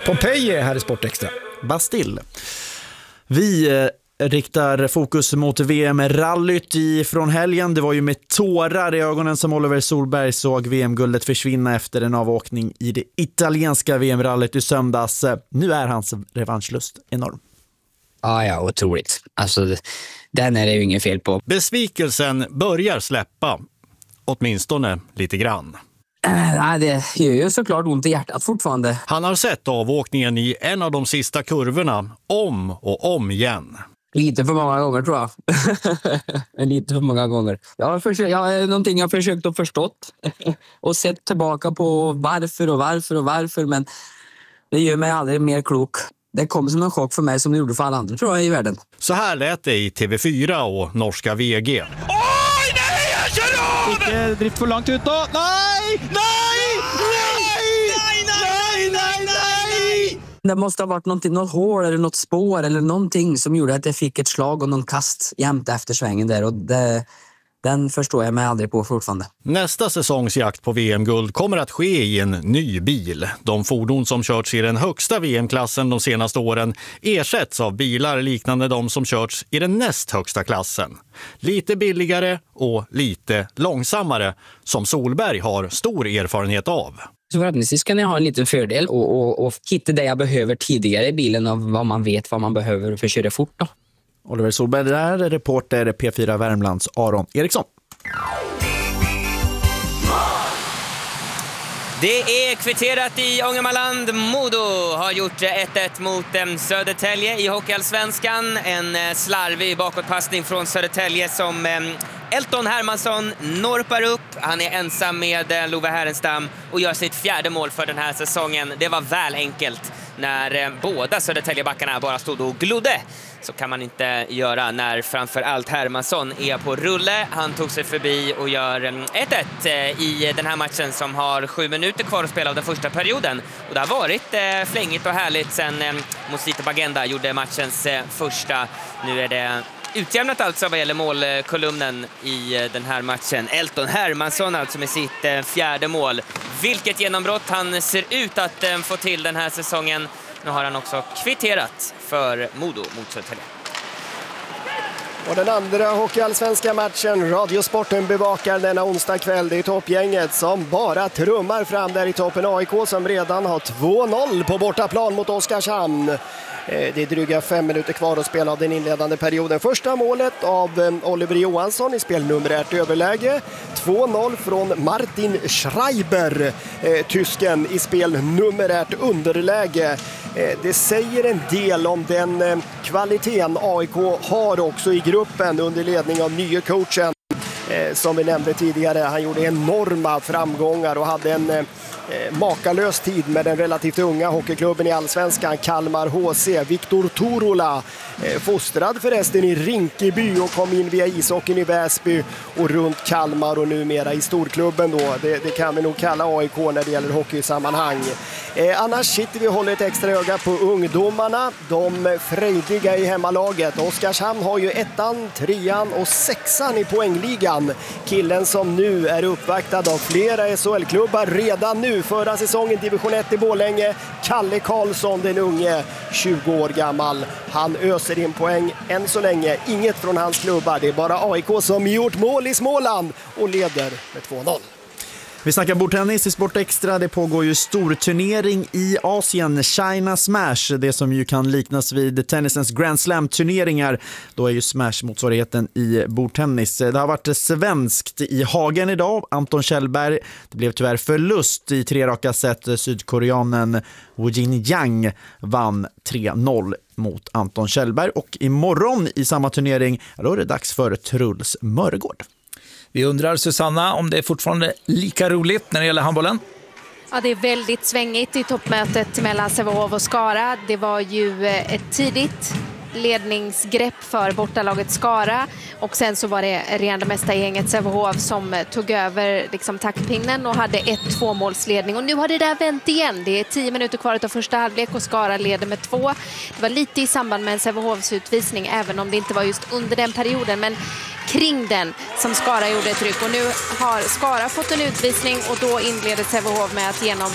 Pompeji här i Sportextra. Bastille. Vi riktar fokus mot VM-rallyt från helgen. Det var ju med tårar i ögonen som Oliver Solberg såg VM-guldet försvinna efter en avåkning i det italienska VM-rallyt i söndags. Nu är hans revanschlust enorm. Ja, otroligt. Alltså, den är det ju ingen fel på. Besvikelsen börjar släppa, åtminstone lite grann. Nej, det gör ju såklart ont i hjärtat fortfarande. Han har sett avåkningen i en av de sista kurvorna om och om igen. Lite för många gånger tror jag. Lite för många gånger. Jag har någonting jag försökt att förstått och sett tillbaka på varför. Men det gör mig aldrig mer klok. Det kom som en chock för mig som det gjorde för alla andra tror jag i världen. Så här lät det i TV4 och norska VG. Oj, nej, jag kör av! Ikke drift för långt ut då. Nej! Det måste ha varit något hål eller något spår eller någonting som gjorde att jag fick ett slag och någon kast jämt efter svängen där. Och den förstår jag mig aldrig på fortfarande. Nästa säsongs jakt på VM-guld kommer att ske i en ny bil. De fordon som körts i den högsta VM-klassen de senaste åren ersätts av bilar liknande de som körts i den näst högsta klassen. Lite billigare och lite långsammare, som Solberg har stor erfarenhet av. Så förhoppningsvis kan jag ha en liten fördel och hitta det jag behöver tidigare i bilen av vad man vet vad man behöver för att köra fort då. Oliver Solberg där, reporter P4 Värmlands Aron Eriksson. Det är kvitterat i Ångermanland. Modo har gjort 1-1 mot Södertälje i Hockeyallsvenskan. En slarvig bakåtpassning från Södertälje som Elton Hermansson norpar upp. Han är ensam med Love Härenstam och gör sitt fjärde mål för den här säsongen. Det var väl enkelt när båda Södertäljebackarna bara stod och glodde. Så kan man inte göra när framförallt Hermansson är på rulle. Han tog sig förbi och gör 1-1 i den här matchen som har 7 minuter kvar att spela av den första perioden. Och det har varit flängigt och härligt sen Mosito Bagenda gjorde matchens första. Nu är det utjämnat alltså vad gäller målkolumnen i den här matchen. Elton Hermansson alltså med sitt fjärde mål. Vilket genombrott han ser ut att få till den här säsongen. Nu har han också kvitterat för Modo mot Södertälje. Och den andra hockeyallsvenska matchen, Radiosporten bevakar denna onsdag kväll. Det är toppgänget som bara trummar fram där i toppen. AIK som redan har 2-0 på bortaplan mot Oskarshamn. Det är dryga 5 minuter kvar att spela av den inledande perioden. Första målet av Oliver Johansson i spelnumerärt överläge. 2-0 från Martin Schreiber, tysken, i spelnumerärt underläge. Det säger en del om den kvaliteten AIK har också i gruppen under ledning av nya coachen. Som vi nämnde tidigare, han gjorde enorma framgångar och hade en makalös tid med den relativt unga hockeyklubben i Allsvenskan, Kalmar HC. Viktor Turola, fostrad förresten i Rinkeby och kom in via ishockeyn i Väsby och runt Kalmar och numera i storklubben då. Det kan vi nog kalla AIK när det gäller hockeysammanhang. Annars sitter vi och håller ett extra öga på ungdomarna, de frejdiga i hemmalaget. Oskarshamn har ju 1:an, 3:an och 6:an i poängligan. Killen som nu är uppvaktad av flera SHL-klubbar redan nu. Förra säsongen division 1 i Borlänge, Kalle Karlsson, den unge, 20 år gammal. Han öser in poäng än så länge. Inget från hans klubbar. Det är bara AIK som gjort mål i Småland och leder med 2-0. Vi snackar bordtennis i Sportextra. Det pågår ju stor turnering i Asien, China Smash, det som ju kan liknas vid tennisens Grand Slam-turneringar. Då är ju Smash motsvarigheten i bordtennis. Det har varit svenskt i Hagen idag. Anton Kjellberg, det blev tyvärr förlust i 3 raka set. Sydkoreanen Woo Jin Yang vann 3-0 mot Anton Kjellberg. Och imorgon i samma turnering, då är det dags för Truls Mörgård. Vi undrar, Susanna, om det är fortfarande lika roligt när det gäller handbollen? Ja, det är väldigt svängigt i toppmötet mellan Sävehof och Skara. Det var ju ett tidigt ledningsgrepp för bortalaget Skara och sen så var det regerande mästargänget Sävehof som tog över liksom taktpinnen och hade 1-2 målsledning, och nu har det där vänt igen. Det är 10 minuter kvar av första halvlek och Skara leder med 2. Det var lite i samband med en Sävehofs utvisning, även om det inte var just under den perioden, men kring den som Skara gjorde ett tryck, och nu har Skara fått en utvisning och då inleder Sävehof med att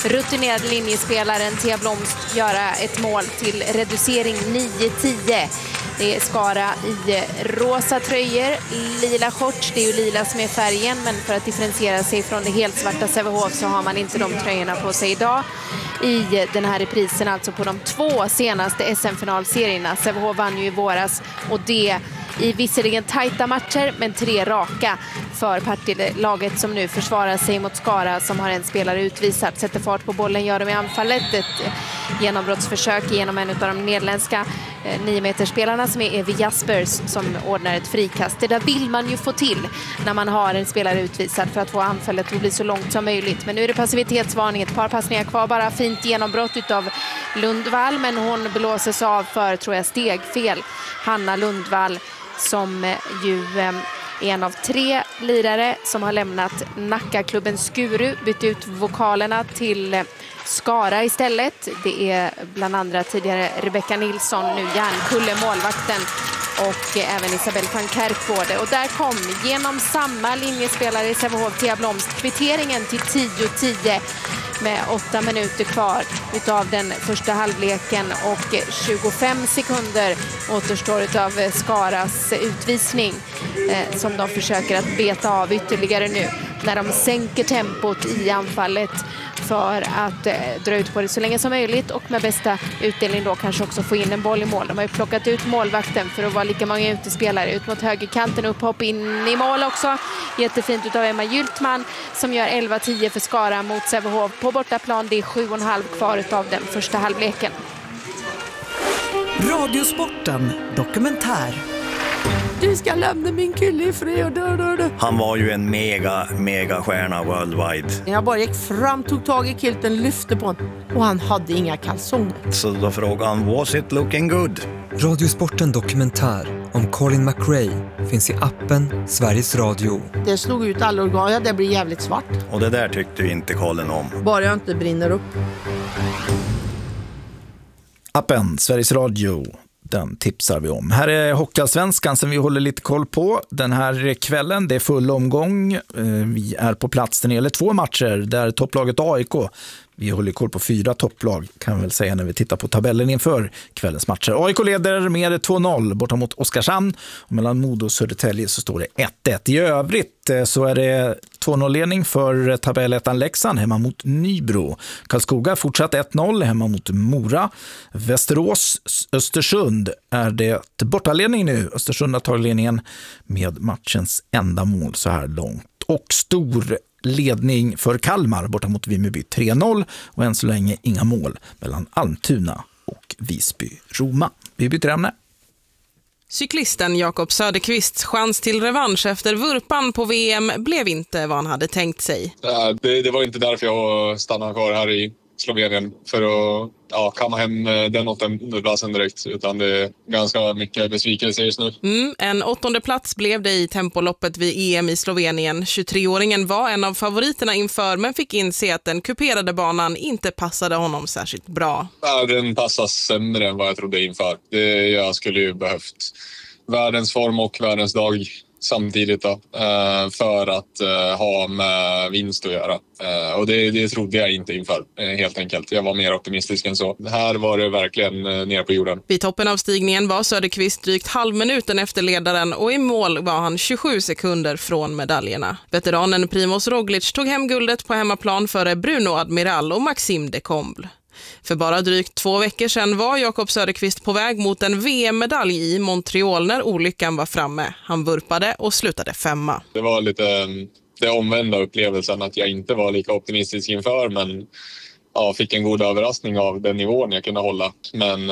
rutinerad linjespelaren Thea Blomst göra ett mål till reducering 9-10. Det är Skara i rosa tröjor, lila shorts, det är ju lila som är färgen, men för att differentiera sig från det helt svarta Sävehof så har man inte de tröjorna på sig idag. I den här reprisen, alltså på de 2 senaste SM-finalserierna. Sävehof vann ju i våras och det i visserligen tajta matcher, men 3 raka för Partille-laget som nu försvarar sig mot Skara som har en spelare utvisad. Sätter fart på bollen, gör de i anfallet. Ett genombrottsförsök genom en av de nederländska 9-meterspelarna som är Evi Jaspers som ordnar ett frikast. Det där vill man ju få till när man har en spelare utvisad för att få anfallet att bli så långt som möjligt. Men nu är det passivitetsvarning, ett par passningar kvar, bara fint genombrott utav Lundvall, men hon blåses av för, tror jag, stegfel. Hanna Lundvall som ju är en av 3 lirare som har lämnat Nackaklubben Skuru, bytt ut vokalerna till Skara istället. Det är bland andra tidigare Rebecca Nilsson, nu Järnkulle, målvakten, och även Isabel van Kerkgårde. Och där kom genom samma linjespelare i Sävehof, Thea Blomst, kvitteringen till 10-10 med 8 minuter kvar utav den första halvleken och 25 sekunder återstår utav Skaras utvisning som de försöker att beta av ytterligare nu när de sänker tempot i anfallet för att dra ut på det så länge som möjligt och med bästa utdelning då kanske också få in en boll i mål. De har ju plockat ut målvakten för att vara lika många utespelare. Ut mot högerkanten, upphopp in i mål också. Jättefint utav Emma Gyltman som gör 11-10 för Skara mot Sävehof på bortaplan. Det är 7,5 kvar utav den första halvleken. Radiosporten dokumentär. Du ska lämna min kille i fred. Han var ju en mega stjärna worldwide. Jag bara gick fram, tog tag i kilten, lyfte på honom och han hade inga kalsonger. Så då frågade han, was it looking good? Radiosporten dokumentär om Colin McRae finns i appen Sveriges Radio. Det slog ut alla organ, ja, det blir jävligt svart. Och det där tyckte ju inte Colin om. Bara jag inte brinner upp. Appen Sveriges Radio, den tipsar vi om. Här är Hockeyallsvenskan som vi håller lite koll på den här kvällen. Det är full omgång. Vi är på plats när det gäller 2 matcher där topplaget AIK, vi håller koll på 4 topplag kan väl säga när vi tittar på tabellen inför kvällens matcher. AIK leder med 2-0 borta mot Oskarshamn och mellan Modo och Södertälje så står det 1-1. I övrigt så är det 2-0-ledning för tabellettan Leksand hemma mot Nybro. Karlskoga fortsatt 1-0 hemma mot Mora. Västerås Östersund är det bortaledning nu. Östersund har tagit ledningen med matchens enda mål så här långt. Och stor ledning för Kalmar borta mot Vimmerby 3-0 och än så länge inga mål mellan Almtuna och Visby-Roma. Vi byter ämne. Cyklisten Jakob Söderqvists chans till revansch efter vurpan på VM blev inte vad han hade tänkt sig. Det var inte därför jag stannade kvar här i Slovenien för att kamma hem den 8:e platsen direkt, utan det är ganska mycket besvikelse just nu. En 8:e plats blev det i tempoloppet vid EM i Slovenien. 23-åringen var en av favoriterna inför men fick inse att den kuperade banan inte passade honom särskilt bra. Den passar sämre än vad jag trodde inför. Jag skulle ju behövt världens form och världens dag samtidigt då, för att ha med vinst att göra. Och det trodde jag inte inför, helt enkelt. Jag var mer optimistisk än så. Här var det verkligen ner på jorden. Vid toppen av stigningen var Söderqvist drygt halvminuten efter ledaren och i mål var han 27 sekunder från medaljerna. Veteranen Primoz Roglic tog hem guldet på hemmaplan före Bruno Admiral och Maxime de Comble. För bara drygt 2 veckor sedan var Jakob Söderqvist på väg mot en VM-medalj i Montreal när olyckan var framme. Han vurpade och slutade 5:a. Det var lite det omvända upplevelsen att jag inte var lika optimistisk inför, men fick en god överraskning av den nivån jag kunde hålla. Men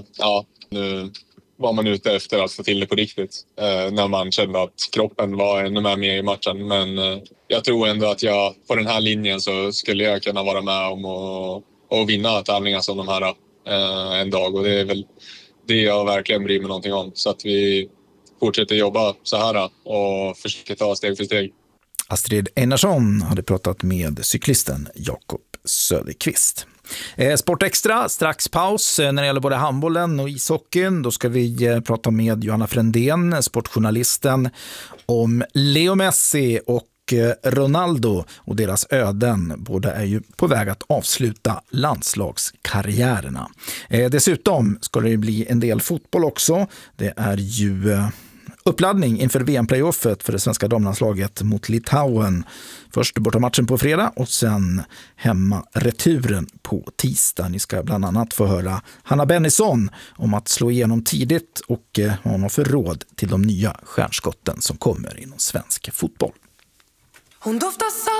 nu var man ute efter att få till det på riktigt när man kände att kroppen var ännu mer med i matchen. Men jag tror ändå att jag på den här linjen så skulle jag kunna vara med om och vinna tävlingar som de här en dag. Och det är väl det jag verkligen bryr mig någonting om. Så att vi fortsätter jobba så här och försöker ta steg för steg. Astrid Einarsson hade pratat med cyklisten Jakob Söderqvist. Sport Extra, strax paus när det gäller både handbollen och ishockeyn. Då ska vi prata med Johanna Frändén, sportjournalisten, om Leo Messi och Ronaldo och deras öden. Båda är ju på väg att avsluta landslagskarriärerna. Dessutom ska det bli en del fotboll också. Det är ju uppladdning inför VM-playoffet för det svenska damlandslaget mot Litauen. Först bortamatchen på fredag och sen hemma returen på tisdag. Ni ska bland annat få höra Hanna Bennison om att slå igenom tidigt och vad hon har för råd till de nya stjärnskotten som kommer inom svensk fotboll. Hon doftar